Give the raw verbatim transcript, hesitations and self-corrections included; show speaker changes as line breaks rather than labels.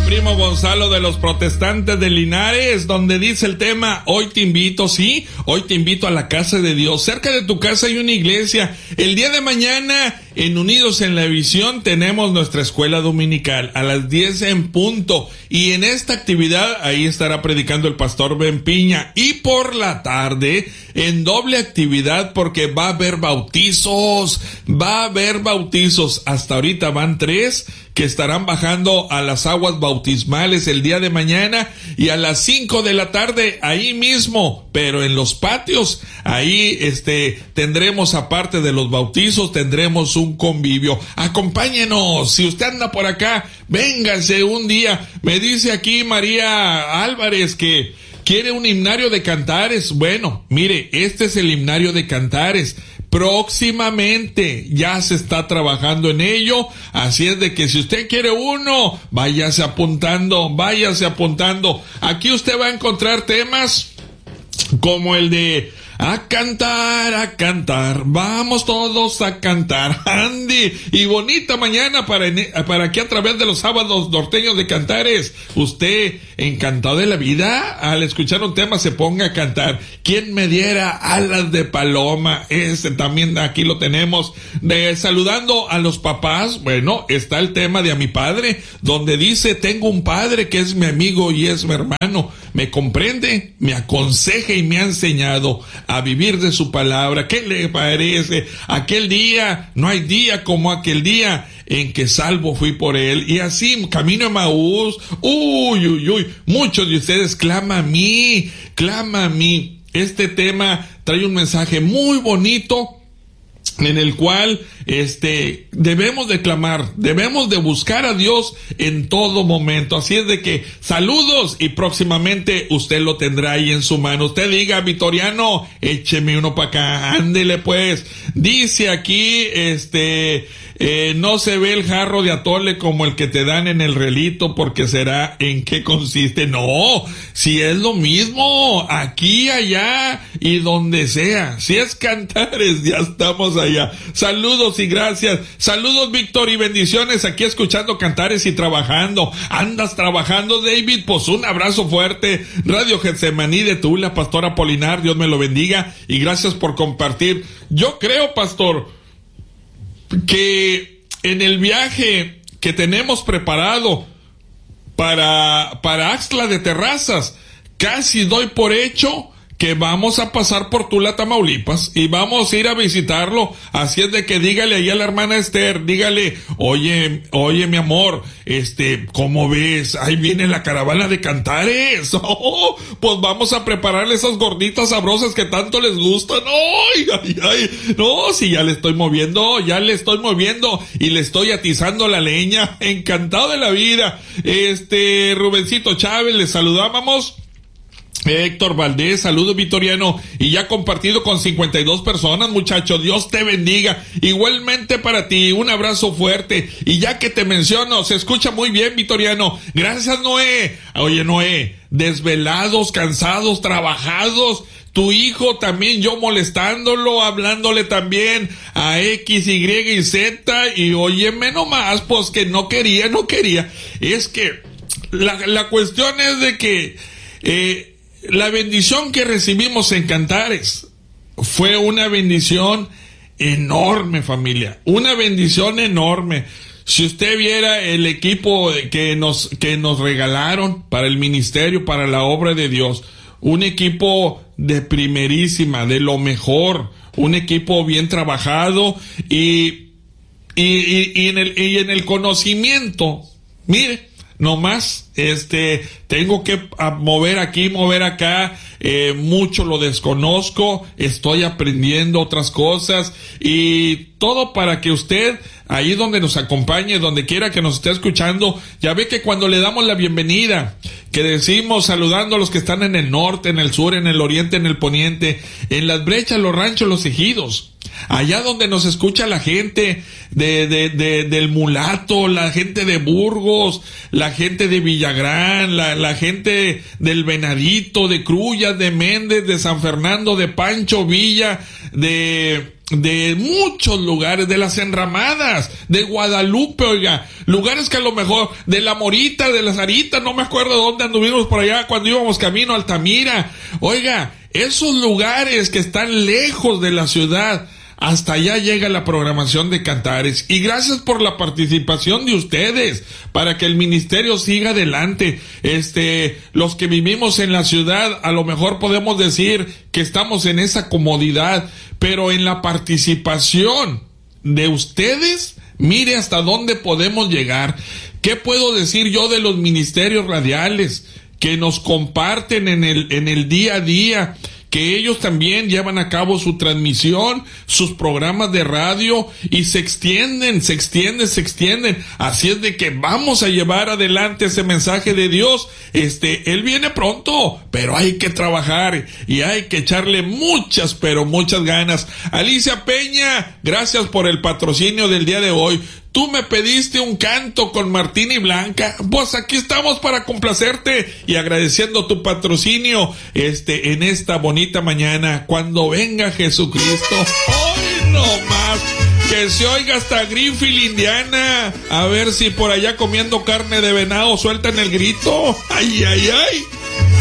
primo Gonzalo de los protestantes de Linares, donde dice el tema: hoy te invito, sí, hoy te invito a la casa de Dios. Cerca de tu casa hay una iglesia. El día de mañana, en Unidos en la Visión, tenemos nuestra escuela dominical a las diez en punto. Y en esta actividad, ahí estará predicando el pastor Ben Piña. Y por la tarde, en doble actividad, porque va a haber bautizos, va a haber bautizos. Hasta ahorita van tres que estarán bajando a las aguas bautismales el día de mañana, y a las cinco de la tarde ahí mismo, pero en los patios, ahí este tendremos, aparte de los bautizos, tendremos un convivio. Acompáñenos, si usted anda por acá, véngase un día. Me dice aquí María Álvarez que quiere un himnario de cantares. Bueno, mire, este es el himnario de cantares. Próximamente ya se está trabajando en ello, así es de que si usted quiere uno, váyase apuntando, váyase apuntando. Aquí usted va a encontrar temas como el de a cantar, a cantar, vamos todos a cantar, Andy, y bonita mañana para, para aquí a través de los sábados norteños de Cantares. Usted, encantado de la vida, al escuchar un tema se ponga a cantar. ¿Quién me diera alas de paloma? Ese también aquí lo tenemos. De, saludando a los papás, bueno, está el tema de a mi padre, donde dice: tengo un padre que es mi amigo y es mi hermano, me comprende, me aconseja y me ha enseñado a vivir de su palabra. ¿Qué le parece? Aquel día, no hay día como aquel día en que salvo fui por él. Y así, camino a Maús, uy, uy, uy, muchos de ustedes clama a mí, clama a mí. Este tema trae un mensaje muy bonito, en el cual este debemos de clamar, debemos de buscar a Dios en todo momento. Así es de que saludos, y próximamente usted lo tendrá ahí en su mano. Usted diga: Vitoriano, écheme uno para acá, ándele pues. Dice aquí, este, eh, no se ve el jarro de atole como el que te dan en el relito, porque será en qué consiste. No, si es lo mismo, aquí, allá y donde sea. Si es Cantares, ya estamos allá. Saludos y gracias. Saludos, Víctor, y bendiciones aquí escuchando Cantares y trabajando. ¿Andas trabajando, David? Pues un abrazo fuerte. Radio Getsemaní de Tula, Pastor Apolinar, Dios me lo bendiga y gracias por compartir. Yo creo, pastor, que en el viaje que tenemos preparado para, para Axtla de Terrazas, casi doy por hecho que vamos a pasar por Tula, Tamaulipas, y vamos a ir a visitarlo. Así es de que dígale ahí a la hermana Esther, dígale: oye, oye, mi amor, este, ¿cómo ves? Ahí viene la caravana de Cantares. Oh, pues vamos a prepararle esas gorditas sabrosas que tanto les gustan. Ay, ay, ay. No, si ya le estoy moviendo, ya le estoy moviendo y le estoy atizando la leña. Encantado de la vida. Este, Rubencito Chávez, les saludábamos. Héctor Valdés, saludos, Vitoriano, y ya compartido con cincuenta y dos personas, muchacho. Dios te bendiga. Igualmente para ti, un abrazo fuerte. Y ya que te menciono, se escucha muy bien, Vitoriano. Gracias, Noé. Oye, Noé, desvelados, cansados, trabajados. Tu hijo también, yo molestándolo, hablándole también a X, Y y Z, y óyeme nomás, pues que no quería, no quería. Es que la, la cuestión es de que eh, la bendición que recibimos en Cantares fue una bendición enorme, familia, una bendición enorme. Si usted viera el equipo que nos, que nos regalaron para el ministerio, para la obra de Dios, un equipo de primerísima, de lo mejor, un equipo bien trabajado y, y, y, y, en, el, y en el conocimiento, mire, nomás, este, tengo que mover aquí, mover acá, eh, mucho lo desconozco, estoy aprendiendo otras cosas y todo para que usted, ahí donde nos acompañe, donde quiera que nos esté escuchando, ya ve que cuando le damos la bienvenida, que decimos saludando a los que están en el norte, en el sur, en el oriente, en el poniente, en las brechas, los ranchos, los ejidos, allá donde nos escucha la gente de, de, de, del Mulato, la gente de Burgos, la gente de Villagrán, la, la gente del Venadito, de Crullas, de Méndez, de San Fernando, de Pancho Villa, de, de muchos lugares, de las enramadas, de Guadalupe, oiga, lugares que a lo mejor, de la Morita, de la Sarita, no me acuerdo dónde anduvimos por allá cuando íbamos camino a Altamira, oiga, esos lugares que están lejos de la ciudad, hasta allá llega la programación de Cantares. Y gracias por la participación de ustedes, para que el ministerio siga adelante. Este, los que vivimos en la ciudad, a lo mejor podemos decir que estamos en esa comodidad, pero en la participación de ustedes, mire hasta dónde podemos llegar. ¿Qué puedo decir yo de los ministerios radiales que nos comparten en el, en el día a día? Que ellos también llevan a cabo su transmisión, sus programas de radio, y se extienden, se extienden, se extienden. Así es de que vamos a llevar adelante ese mensaje de Dios. Este, Él viene pronto, pero hay que trabajar y hay que echarle muchas, pero muchas ganas. Alicia Peña, gracias por el patrocinio del día de hoy. Tú me pediste un canto con Martín y Blanca, pues aquí estamos para complacerte y agradeciendo tu patrocinio este en esta bonita mañana. Cuando venga Jesucristo, hoy no más, que se oiga hasta Greenfield, Indiana, a ver si por allá comiendo carne de venado sueltan el grito. Ay, ay, ay.